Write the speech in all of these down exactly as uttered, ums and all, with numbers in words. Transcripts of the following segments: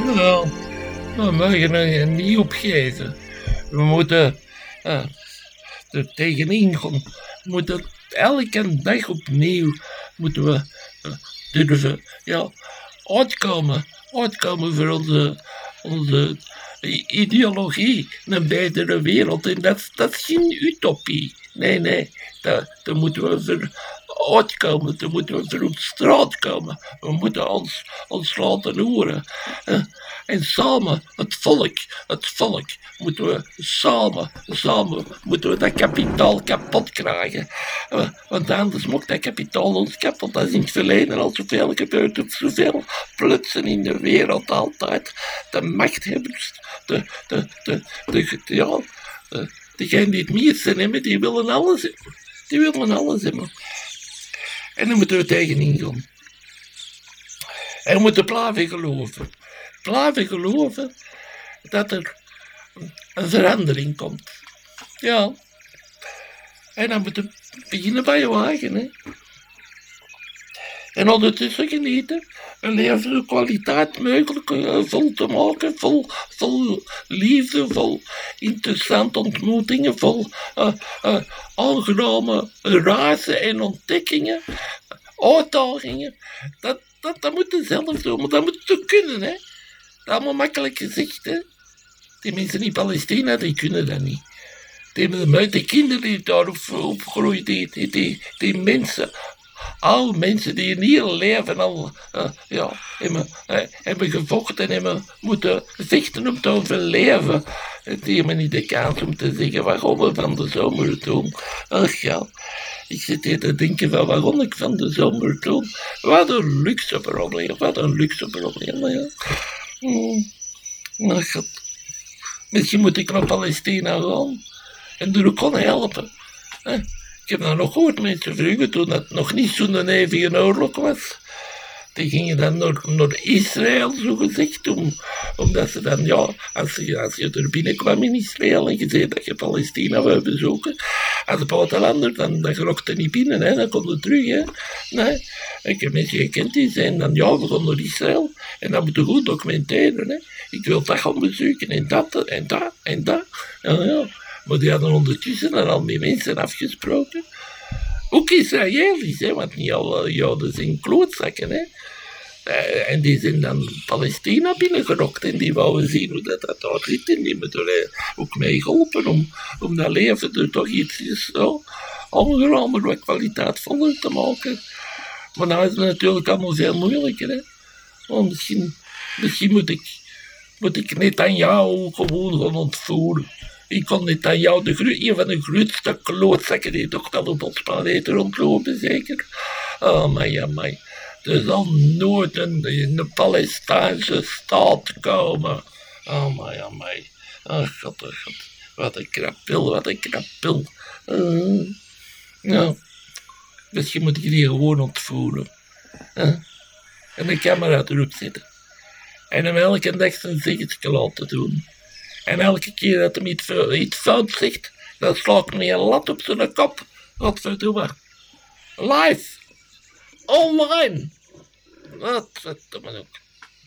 Nou, we mogen er niet opgeven. We moeten uh, er tegenin gaan. We moeten elke dag opnieuw moeten we uh, durven ja, uitkomen. Uitkomen voor onze, onze ideologie. Een betere wereld. En dat, dat is geen utopie. Nee, nee. Daar, daar moeten we voor uitkomen. Daar moeten we voor op straat komen. We moeten ons, ons laten horen. Uh, En samen, het volk, het volk, moeten we samen, samen, moeten we dat kapitaal kapot krijgen. Want anders maakt dat kapitaal ons kapot. Dat is in het verleden al zoveel gebeurd, op zoveel plutsen in de wereld altijd. De machthebbers, de, de, de, de, de ja, de, degenen die het meeste hebben, die willen alles hebben. Die willen alles hebben. En daar moeten we tegenin gaan. En we moeten blijven geloven. Blijven geloven dat er een verandering komt. Ja. En dan moet je beginnen bij je wagen, hè. En ondertussen genieten. Een leven zo kwaliteit mogelijk uh, vol te maken. Vol, vol liefde, vol interessante ontmoetingen. Vol uh, uh, aangename reizen en ontdekkingen. Uitdagingen. Dat, dat, dat moet je zelf doen, maar dat moet je kunnen, hè. Dat is allemaal makkelijk gezegd, hè. Die mensen in Palestina, die kunnen dat niet. Die, de kinderen die daar opgroeien, die, die, die, die mensen, oude mensen die een heel leven al uh, ja, hebben, uh, hebben gevochten en hebben moeten vechten om te overleven. Die hebben niet de kans om te zeggen waarom we van de zomer doen. Ach ja, ik zit hier te denken van waarom ik van de zomer doe. Wat een luxe probleem, wat een luxe probleem, ja. Hmm. Nou, God. Misschien moet ik naar Palestina gaan en er ook kon helpen. Eh, ik heb dat nog gehoord, mensen vroeger, toen het nog niet zo'n eeuwige oorlog was. Die gingen dan naar, naar Israël, zo gezegd, om, omdat ze dan, ja, als je, als je er binnenkwam in Israël en je zei dat je Palestina wou bezoeken, als buitenlander, dan, dan gerokte niet binnen, hè, dan kon je terug, hè. Nee, ik heb mensen gekend die zijn dan, ja, we gaan naar Israël en dat moet je goed documenteren, hè. Ik wil dat gaan bezoeken en dat en dat en dat. Ja, ja. Maar die hadden ondertussen al met mensen afgesproken. Ook Israëli's, hè, want niet alle Joden zijn klootzakken, hè. Uh, en die zijn dan Palestina binnengerokt en die wouden zien hoe dat, dat daar zit. En die hebben er uh, ook mee geholpen om, om dat leven er toch iets zo ongeruimer, wat kwaliteitvoller te maken. Maar nou is het natuurlijk allemaal veel moeilijker, hè. Want misschien, misschien moet ik, moet ik net aan jou gewoon gaan ontvoeren. Ik kon net aan jou, de, een van de grootste klootzakken die toch wel op ons planeet rondlopen, zeker. Oh, my, oh, my. Er zal nooit een, een Palestijnse staat komen. Oh my, oh my. Oh god, oh god. Wat een krapil, wat een krapil. Uh, nou, misschien moet ik die gewoon ontvoeren. Uh, en de camera erop zetten. En hem elke dag zijn zegje laten doen. En elke keer dat hij iets, iets fout zegt, dan sla ik me een lat op zijn kop. Wat verdomme. Live. Online. Wat verdomme ook.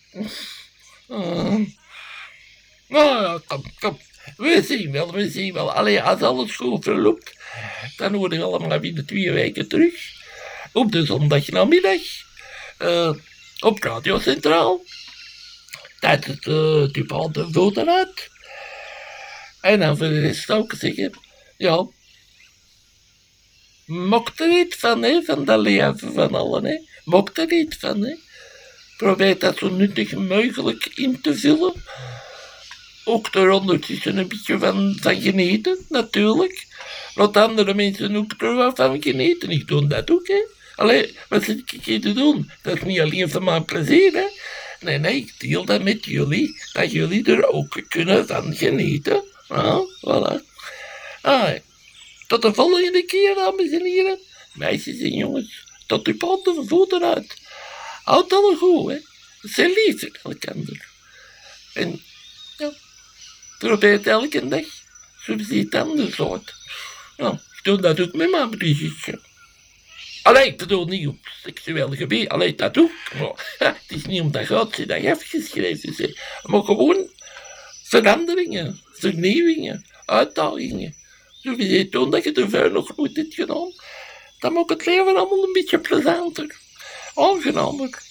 Uh, nou ja, kom, kom. We zien wel, we zien wel. Allee, als alles goed verloopt, dan worden we allemaal binnen twee weken terug. Op de zondagnamiddag. Uh, op Radio Centraal. Tijdens de Duval de Voeten uit. En dan voor de rest zou ik zeggen, ja, mocht er niet van, hè, van dat leven van allen, hè. Mocht er niet van, hè. Probeer dat zo nuttig mogelijk in te vullen. Ook er ondertussen een beetje van, van genieten, natuurlijk. Laat andere mensen ook er wat van genieten. Ik doe dat ook, hè. Allee, wat zit ik hier te doen? Dat is niet alleen voor mijn plezier, hè. Nee, nee, ik deel dat met jullie, dat jullie er ook kunnen van genieten. Ah, voilà. Ah, tot de volgende keer, dames en heren. Meisjes en jongens, tot uw poten voeten uit. Houd alle goed, hè. Zijn lief voor elkaar. En, ja, probeer het elke dag. Zo ziet het anders uit. Ja, ik doe dat ook met mijn briefje. Allee, ik bedoel niet op seksueel gebied, allee, dat ook. Maar het is niet omdat Goudje dat heeft geschreven, zeg. Maar gewoon veranderingen, vernieuwingen, uitdagingen. Zo wie je toen dat je er vuil nog nooit hebt gedaan, dan maakt het leven allemaal een beetje plezanter, aangenamer.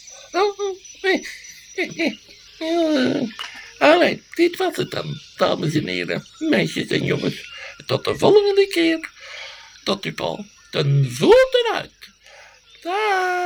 Allee, dit was het dan, dames en heren, meisjes en jongens. Tot de volgende keer. Tot u al. Ten voeten uit. Dag.